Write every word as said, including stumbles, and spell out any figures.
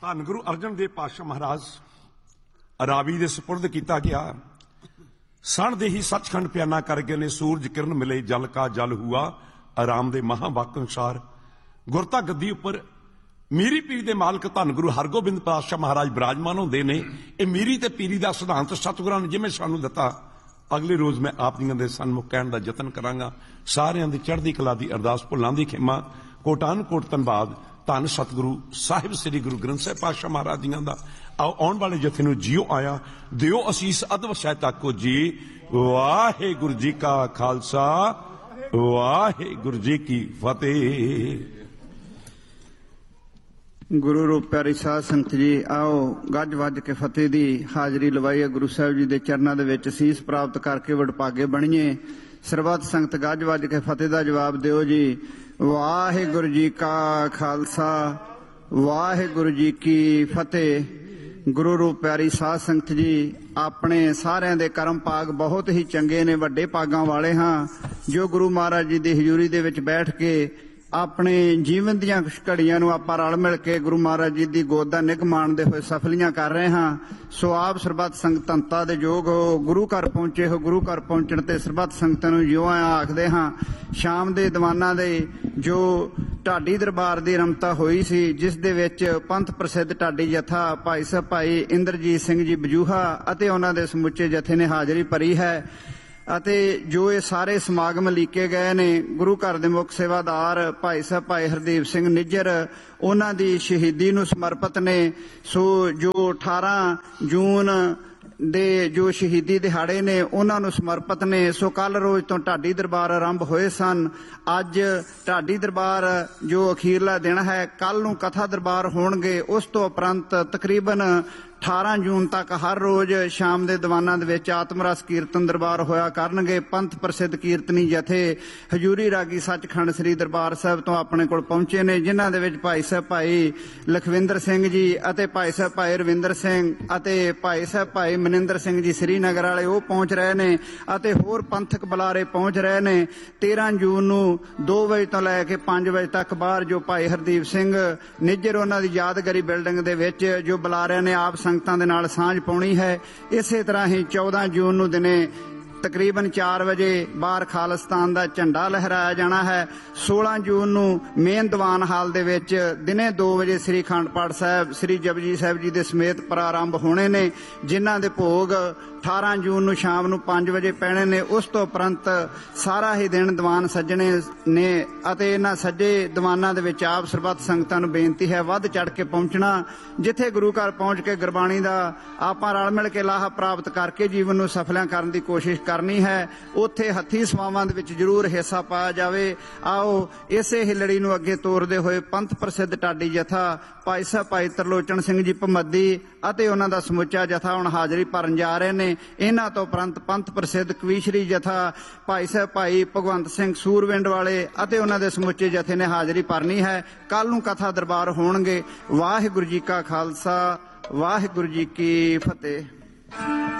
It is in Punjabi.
ਧੰਨ ਗੁਰੂ ਅਰਜਨ ਦੇਵ ਪਾਤਸ਼ਾਹ ਮਹਾਰਾਜ ਰਾਵੀ ਦੇ ਸਪੁਰਦ ਕੀਤਾ ਗਿਆ। ਸਣ ਦੇ ਹੀ ਸੱਚਖੰਡ ਪਿਆਨਾ ਕਰ ਗਏ ਨੇ, ਸੂਰਜ ਕਿਰਨ ਮਿਲੇ ਜਲ ਕਾ ਜਲ ਹੁਆ, ਆਰਾਮ ਦੇ ਮਹਾਵਾਕ ਅਨੁਸਾਰ। ਗੁਰਤਾ ਗੱਦੀ ਉੱਪਰ ਮੀਰੀ ਪੀਰੀ ਦੇ ਮਾਲਕ ਧੰਨ ਗੁਰੂ ਹਰਗੋਬਿੰਦ ਪਾਤਸ਼ਾਹ ਮਹਾਰਾਜ ਬਿਰਾਜਮਾਨ ਹੁੰਦੇ ਨੇ। ਇਹ ਮੀਰੀ ਤੇ ਪੀਰੀ ਦਾ ਸਿਧਾਂਤ ਸਤਿਗੁਰਾਂ ਨੇ ਜਿਵੇਂ ਸਾਨੂੰ ਦਿੱਤਾ, ਅਗਲੇ ਰੋਜ਼ ਮੈਂ ਆਪ ਜੀਆਂ ਦੇ ਸਨਮੁਖ ਕਹਿਣ ਦਾ ਯਤਨ ਕਰਾਂਗਾ। ਸਾਰਿਆਂ ਦੀ ਚੜ੍ਹਦੀ ਕਲਾ ਦੀ ਅਰਦਾਸ, ਭੁੱਲਾਂ ਦੀ ਖਿਮਾ, ਕੋਟਾਨ ਕੋਟ ਧੰਨਵਾਦ ਧੰਨ ਸਤਿਗੁਰੂ ਸਾਹਿਬ ਸ੍ਰੀ ਗੁਰੂ ਗ੍ਰੰਥ ਸਾਹਿਬ ਪਾਤਸ਼ਾਹ ਮਹਾਰਾਜ ਜੀਆਂ ਦਾ। ਆਓ ਆਉਣ ਵਾਲੇ ਜਥੇ ਨੂੰ ਜੀਓ ਆਇਆ, ਦਿਓ ਅਸੀਸ ਅਦਬ ਸਹਿ ਤਾਕੋ ਜੀ। ਵਾਹਿਗੁਰੂ ਜੀ ਕਾ ਖਾਲਸਾ, ਵਾਹਿਗੁਰੂ ਜੀ ਕੀ ਫਤਿਹ। ਗੁਰੂ ਰੂਪ ਪਿਆਰੀ ਸਾਧ ਸੰਗਤ ਜੀ, ਆਓ ਗੱਜ ਵੱਜ ਕੇ ਫਤਿਹ ਦੀ ਹਾਜ਼ਰੀ ਲਵਾਈਏ। ਗੁਰੂ ਸਾਹਿਬ ਜੀ ਦੇ ਚਰਨਾਂ ਦੇ ਵਿੱਚ ਸੀਸ ਪ੍ਰਾਪਤ ਕਰਕੇ ਵਡਭਾਗੇ ਬਣੀਏ। ਸਰਬੱਤ ਸੰਗਤ ਗੱਜ ਵੱਜ ਕੇ ਫਤਿਹ ਦਾ ਜਵਾਬ ਦਿਓ ਜੀ। ਵਾਹਿਗੁਰੂ ਜੀ ਕਾ ਖਾਲਸਾ, ਵਾਹਿਗੁਰੂ ਜੀ ਕੀ ਫਤਿਹ। ਗੁਰੂ ਰੂਪ ਪਿਆਰੀ ਸਾਧ ਸੰਗਤ ਜੀ, ਆਪਣੇ ਸਾਰਿਆਂ ਦੇ ਕਰਮ ਭਾਗ ਬਹੁਤ ਹੀ ਚੰਗੇ ਨੇ, ਵੱਡੇ ਭਾਗਾਂ ਵਾਲੇ ਹਾਂ ਜੋ ਗੁਰੂ ਮਹਾਰਾਜ ਜੀ ਦੀ ਹਜ਼ੂਰੀ ਦੇ ਵਿੱਚ ਬੈਠ ਕੇ ਆਪਣੇ ਜੀਵਨ ਦੀਆਂ ਕੁਛ ਘੜੀਆਂ ਨੂੰ ਆਪਾਂ ਰਲ ਮਿਲ ਕੇ ਗੁਰੂ ਮਹਾਰਾਜ ਜੀ ਦੀ ਗੋਦ ਦਾ ਨਿੱਘ ਮਾਣਦੇ ਹੋਏ ਸਫਲੀਆਂ ਕਰ ਰਹੇ ਹਾਂ। ਸੋ ਆਪ ਸਰਬੱਤ ਸੰਗਤਾਂ ਦੇ ਯੋਗ ਹੋ, ਗੁਰੂ ਘਰ ਪਹੁੰਚੇ ਹੋ। ਗੁਰੂ ਘਰ ਪਹੁੰਚਣ ਤੇ ਸਰਬੱਤ ਸੰਗਤਾਂ ਨੂੰ ਜਿਉਂ ਆਖਦੇ ਹਾਂ। ਸ਼ਾਮ ਦੇ ਦੀਵਾਨਾਂ ਦੇ ਜੋ ਢਾਡੀ ਦਰਬਾਰ ਦੀ ਰਮਤਾ ਹੋਈ ਸੀ, ਜਿਸ ਦੇ ਵਿੱਚ ਪੰਥ ਪ੍ਰਸਿੱਧ ਢਾਡੀ ਜਥਾ ਭਾਈ ਸਾਹਿਬ ਭਾਈ ਇੰਦਰਜੀਤ ਸਿੰਘ ਜੀ ਬਜੂਹਾ ਅਤੇ ਉਹਨਾਂ ਦੇ ਸਮੁੱਚੇ ਜਥੇ ਨੇ ਹਾਜ਼ਰੀ ਭਰੀ ਹੈ। ਅਤੇ ਜੋ ਇਹ ਸਾਰੇ ਸਮਾਗਮ ਲੀਕੇ ਗਏ ਨੇ, ਗੁਰੂ ਘਰ ਦੇ ਮੁੱਖ ਸੇਵਾਦਾਰ ਭਾਈ ਸਾਹਿਬ ਭਾਈ ਹਰਦੀਪ ਸਿੰਘ ਨਿੱਜਰ, ਉਹਨਾਂ ਦੀ ਸ਼ਹੀਦੀ ਨੂੰ ਸਮਰਪਿਤ ਨੇ। ਸੋ ਜੋ ਅਠਾਰਾਂ ਜੂਨ ਦੇ ਜੋ ਸ਼ਹੀਦੀ ਦਿਹਾੜੇ ਨੇ ਉਹਨਾਂ ਨੂੰ ਸਮਰਪਿਤ ਨੇ। ਸੋ ਕੱਲ ਰੋਜ਼ ਤੋਂ ਢਾਡੀ ਦਰਬਾਰ ਆਰੰਭ ਹੋਏ ਸਨ। ਅੱਜ ਢਾਡੀ ਦਰਬਾਰ ਜੋ ਅਖੀਰਲਾ ਦਿਨ ਹੈ, ਕੱਲ ਨੂੰ ਕਥਾ ਦਰਬਾਰ ਹੋਣਗੇ। ਉਸ ਤੋਂ ਉਪਰੰਤ ਤਕਰੀਬਨ ਅਠਾਰਾਂ ਜੂਨ ਤੱਕ ਹਰ ਰੋਜ਼ ਸ਼ਾਮ ਦੇ ਦੀਵਾਨਾਂ ਦੇ ਵਿੱਚ ਆਤਮ ਰਸ ਕੀਰਤਨ ਦਰਬਾਰ ਹੋਇਆ ਕਰਨਗੇ। ਪੰਥ ਪ੍ਰਸਿੱਧ ਕੀਰਤਨੀ ਜਥੇ ਹਜੂਰੀ ਰਾਗੀ ਸੱਚਖੰਡ ਸ੍ਰੀ ਦਰਬਾਰ ਸਾਹਿਬ ਤੋਂ ਆਪਣੇ ਕੋਲ ਪਹੁੰਚੇ ਨੇ, ਜਿਨ੍ਹਾਂ ਦੇ ਵਿੱਚ ਭਾਈ ਸਾਹਿਬ ਭਾਈ ਲਖਵਿੰਦਰ ਸਿੰਘ ਜੀ ਅਤੇ ਭਾਈ ਸਾਹਿਬ ਭਾਈ ਰਵਿੰਦਰ ਸਿੰਘ ਅਤੇ ਭਾਈ ਸਾਹਿਬ ਭਾਈ ਮਨਿੰਦਰ ਸਿੰਘ ਜੀ ਸ੍ਰੀਨਗਰ ਵਾਲੇ ਉਹ ਪਹੁੰਚ ਰਹੇ ਨੇ ਅਤੇ ਹੋਰ ਪੰਥਕ ਬੁਲਾਰੇ ਪਹੁੰਚ ਰਹੇ ਨੇ। ਤੇਰਾਂ ਜੂਨ ਨੂੰ ਦੋ ਵਜੇ ਤੋਂ ਲੈ ਕੇ ਪੰਜ ਵਜੇ ਤੱਕ ਬਾਹਰ ਜੋ ਭਾਈ ਹਰਦੀਪ ਸਿੰਘ ਨਿੱਜਰ ਉਹਨਾਂ ਦੀ ਯਾਦਗਾਰੀ ਬਿਲਡਿੰਗ ਦੇ ਵਿੱਚ ਜੋ ਬੁਲਾਰਿਆਂ ਨੇ ਆਪ ਸੰਗਤਾਂ ਦੇ ਨਾਲ ਸਾਂਝ ਪਾਉਣੀ ਹੈ। ਇਸੇ ਤਰ੍ਹਾਂ ਹੀ ਚੌਦਾਂ ਜੂਨ ਨੂੰ ਦਿਨੇ ਤਕਰੀਬਨ ਚਾਰ ਵਜੇ ਬਾਹਰ ਖਾਲਿਸਤਾਨ ਦਾ ਝੰਡਾ ਲਹਿਰਾਇਆ ਜਾਣਾ ਹੈ। ਸੋਲਾਂ ਜੂਨ ਨੂੰ ਮੇਨ ਦੀਵਾਨ ਹਾਲ ਦੇ ਵਿੱਚ ਦਿਨੇ ਦੋ ਵਜੇ ਸ੍ਰੀ ਅਖੰਡ ਪਾਠ ਸਾਹਿਬ ਸ੍ਰੀ ਜਪਜੀ ਸਾਹਿਬ ਜੀ ਦੇ ਸਮੇਤ ਪ੍ਰਾਰੰਭ ਹੋਣੇ ਨੇ, ਜਿਨ੍ਹਾਂ ਦੇ ਭੋਗ ਅਠਾਰਾਂ ਜੂਨ ਨੂੰ ਸ਼ਾਮ ਨੂੰ ਪੰਜ ਵਜੇ ਪੈਣੇ ਨੇ। ਉਸ ਤੋਂ ਉਪਰੰਤ ਸਾਰਾ ਹੀ ਦਿਨ ਦੀਵਾਨ ਸੱਜਣੇ ਨੇ ਅਤੇ ਇਹਨਾਂ ਸੱਜੇ ਦੀਵਾਨਾਂ ਦੇ ਵਿੱਚ ਆਪ ਸਰਬੱਤ ਸੰਗਤਾਂ ਨੂੰ ਬੇਨਤੀ ਹੈ ਵੱਧ ਚੜ੍ਹ ਕੇ ਪਹੁੰਚਣਾ। ਜਿੱਥੇ ਗੁਰੂ ਘਰ ਪਹੁੰਚ ਕੇ ਗੁਰਬਾਣੀ ਦਾ ਆਪਾਂ ਰਲ ਮਿਲ ਕੇ ਲਾਹਾ ਪ੍ਰਾਪਤ ਕਰਕੇ ਜੀਵਨ ਨੂੰ ਸਫਲਿਆਂ ਕਰਨ ਦੀ ਕੋਸ਼ਿਸ਼ ਕਰਨੀ ਹੈ, ਉੱਥੇ ਹੱਥੀਂ ਸਵਾਵਾਂ ਦੇ ਵਿੱਚ ਜ਼ਰੂਰ ਹਿੱਸਾ ਪਾਇਆ ਜਾਵੇ। ਆਓ ਇਸੇ ਹਿੱਲੜੀ ਨੂੰ ਅੱਗੇ ਤੋਰਦੇ ਹੋਏ ਪੰਥ ਪ੍ਰਸਿੱਧ ਢਾਡੀ ਜਥਾ ਭਾਈ ਸਾਹਿਬ ਭਾਈ ਤਰਲੋਚਨ ਸਿੰਘ ਜੀ ਭਮੱਦੀ ਅਤੇ ਉਹਨਾਂ ਦਾ ਸਮੁੱਚਾ ਜਥਾ ਹੁਣ ਹਾਜ਼ਰੀ ਭਰਨ ਜਾ ਰਹੇ ਨੇ। ਇਹਨਾਂ ਤੋਂ ਉਪਰੰਤ ਪੰਥ ਪ੍ਰਸਿੱਧ ਕਵੀਸ਼ਰੀ ਜਥਾ ਭਾਈ ਸਾਹਿਬ ਭਾਈ ਭਗਵੰਤ ਸਿੰਘ ਸੂਰਵਿੰਡ ਵਾਲੇ ਅਤੇ ਉਹਨਾਂ ਦੇ ਸਮੁੱਚੇ ਜਥੇ ਨੇ ਹਾਜ਼ਰੀ ਭਰਨੀ ਹੈ। ਕੱਲ ਨੂੰ ਕਥਾ ਦਰਬਾਰ ਹੋਣਗੇ। ਵਾਹਿਗੁਰੂ ਜੀ ਕਾ ਖਾਲਸਾ, ਵਾਹਿਗੁਰੂ ਜੀ ਕੀ ਫਤਿਹ।